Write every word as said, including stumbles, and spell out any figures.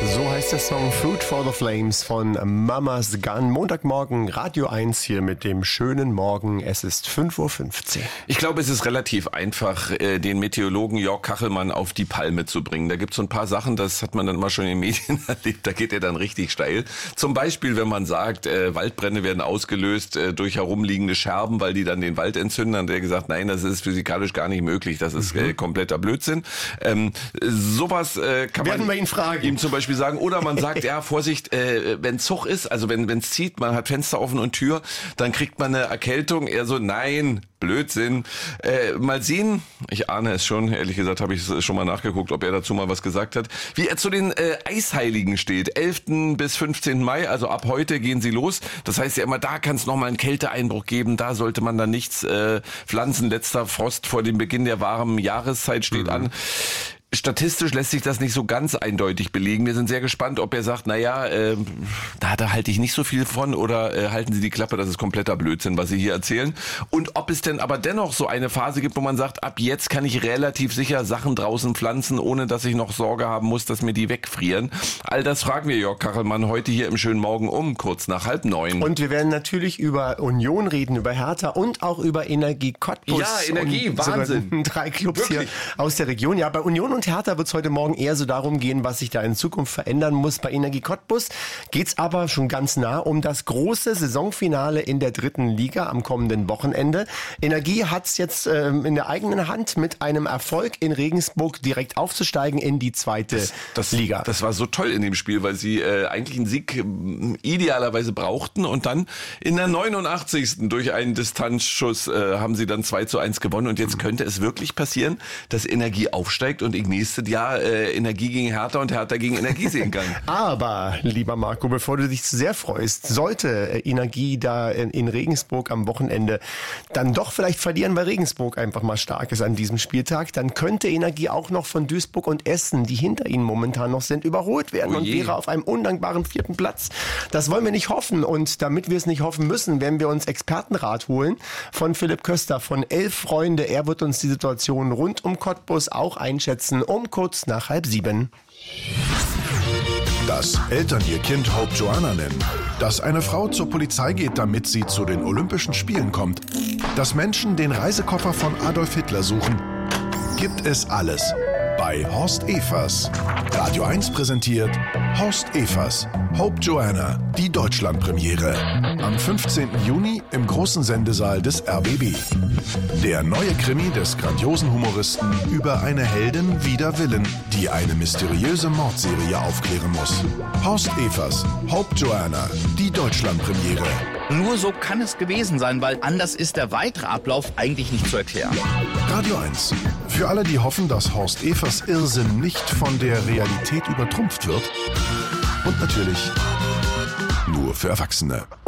So heißt der Song Food for the Flames von Mama's Gun. Montagmorgen, Radio eins hier mit dem schönen Morgen. Es ist fünf Uhr fünfzehn. Ich glaube, es ist relativ einfach, den Meteorologen Jörg Kachelmann auf die Palme zu bringen. Da gibt es so ein paar Sachen, das hat man dann mal schon in den Medien erlebt, da geht er dann richtig steil. Zum Beispiel, wenn man sagt, äh, Waldbrände werden ausgelöst äh, durch herumliegende Scherben, weil die dann den Wald entzünden. Dann hat er gesagt, nein, das ist physikalisch gar nicht möglich. Das ist äh, kompletter Blödsinn. Ähm, sowas äh, kann Werden man wir ihn fragen. ihm zum Beispiel sagen. Oder man sagt, ja, Vorsicht, äh, wenn Zug ist, also wenn es zieht, man hat Fenster offen und Tür, dann kriegt man eine Erkältung. Er so, nein, Blödsinn. Äh, mal sehen, ich ahne es schon, ehrlich gesagt habe ich schon mal nachgeguckt, ob er dazu mal was gesagt hat, wie er zu den äh, Eisheiligen steht. elften bis fünfzehnten Mai, also ab heute gehen sie los. Das heißt ja immer, da kann es nochmal einen Kälteeinbruch geben, da sollte man dann nichts äh, pflanzen. Letzter Frost vor dem Beginn der warmen Jahreszeit steht mhm. an. Statistisch lässt sich das nicht so ganz eindeutig belegen. Wir sind sehr gespannt, ob er sagt, naja, äh, da, da halte ich nicht so viel von oder äh, halten Sie die Klappe, das ist kompletter Blödsinn, was Sie hier erzählen. Und ob es denn aber dennoch so eine Phase gibt, wo man sagt, ab jetzt kann ich relativ sicher Sachen draußen pflanzen, ohne dass ich noch Sorge haben muss, dass mir die wegfrieren. All das fragen wir Jörg Kachelmann heute hier im schönen Morgen um, kurz nach halb neun. Und wir werden natürlich über Union reden, über Hertha und auch über Energie Cottbus. Ja, Energie, Wahnsinn. Drei Clubs Wirklich? Hier aus der Region. Ja, bei Union und Hertha wird es heute Morgen eher so darum gehen, was sich da in Zukunft verändern muss. Bei Energie Cottbus geht es aber schon ganz nah um das große Saisonfinale in der dritten Liga am kommenden Wochenende. Energie hat es jetzt ähm, in der eigenen Hand, mit einem Erfolg in Regensburg direkt aufzusteigen in die zweite das, das, Liga. Das war so toll in dem Spiel, weil sie äh, eigentlich einen Sieg äh, idealerweise brauchten und dann in der neunundachtzigsten durch einen Distanzschuss äh, haben sie dann zwei zu eins gewonnen und jetzt könnte es wirklich passieren, dass Energie aufsteigt und ich nächstes Jahr äh, Energie gegen Hertha und Hertha gegen Energie sehen kann. Aber, lieber Marco, bevor du dich zu sehr freust, sollte äh, Energie da in, in Regensburg am Wochenende dann doch vielleicht verlieren, weil Regensburg einfach mal stark ist an diesem Spieltag, dann könnte Energie auch noch von Duisburg und Essen, die hinter ihnen momentan noch sind, überholt werden Oh und je. wäre auf einem undankbaren vierten Platz. Das wollen wir nicht hoffen und damit wir es nicht hoffen müssen, werden wir uns Expertenrat holen von Philipp Köster von Elf Freunde. Er wird uns die Situation rund um Cottbus auch einschätzen, um kurz nach halb sieben. Dass Eltern ihr Kind Hope Joanna nennen. Dass eine Frau zur Polizei geht, damit sie zu den Olympischen Spielen kommt. Dass Menschen den Reisekoffer von Adolf Hitler suchen. Gibt es alles bei Horst Evers. Radio eins präsentiert Horst Evers, Hope Joanna, die Deutschlandpremiere. Am fünfzehnten Juni im großen Sendesaal des R B B. Der neue Krimi des grandiosen Humoristen über eine Heldin wider Willen, die eine mysteriöse Mordserie aufklären muss. Horst Evers, Hope Joanna, die Deutschlandpremiere. Nur so kann es gewesen sein, weil anders ist der weitere Ablauf eigentlich nicht zu erklären. Radio eins. Für alle, die hoffen, dass Horst Evers Irrsinn nicht von der Realität übertrumpft wird. Und natürlich nur für Erwachsene.